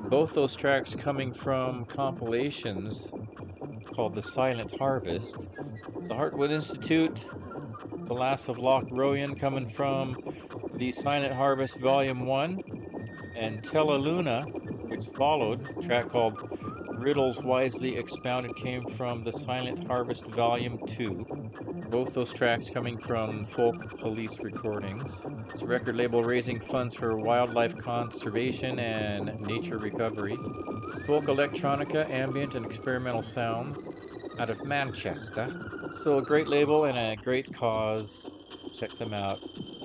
Both those tracks coming from compilations called The Silent Harvest. The Heartwood Institute, The Lass of Loch Royan coming from The Silent Harvest Volume 1, and Tella Luna, which followed, a track called Riddles Wisely Expounded, came from The Silent Harvest Volume 2. Both those tracks coming from Folk Police Recordings. It's a record label raising funds for wildlife conservation and nature recovery. It's folk electronica, ambient, and experimental sounds out of Manchester. So a great label and a great cause. Check them out.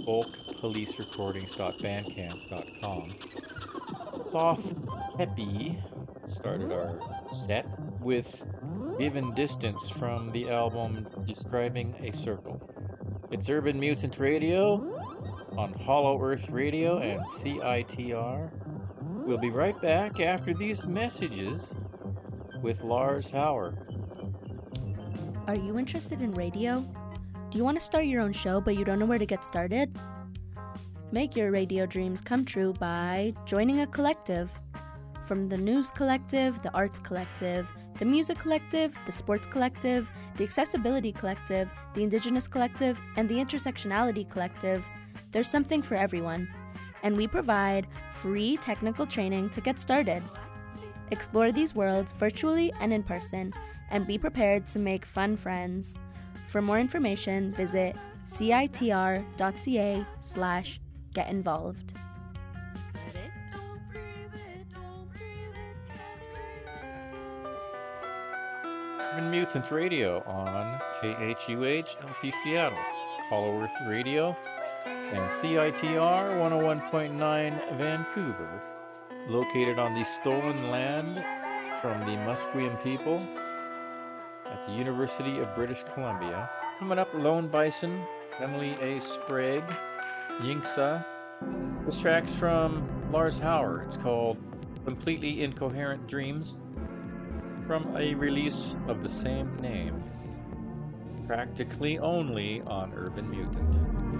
folkpolicerecordings.bandcamp.com. Soft Peppy started our set with Given Distance from the album Describing a Circle. It's Urban Mutant Radio on Hollow Earth Radio and CITR. We'll be right back after these messages with Lars Hauer. Are you interested in radio? Do you want to start your own show but you don't know where to get started? Make your radio dreams come true by joining a collective. From the News Collective, the Arts Collective, the Music Collective, the Sports Collective, the Accessibility Collective, the Indigenous Collective, and the Intersectionality Collective, there's something for everyone. And we provide free technical training to get started. Explore these worlds virtually and in person, and be prepared to make fun friends. For more information, visit citr.ca/getinvolved. Urban Mutant Radio on KHUH LP Seattle, Hollow Earth Radio, and CITR 101.9 Vancouver, located on the stolen land from the Musqueam people at the University of British Columbia. Coming up, Lone Bison, Emily A. Sprague, Yinksa. This track's from Lars Hauer. It's called Completely Incoherent Dreams, from a release of the same name, practically only on Urban Mutant.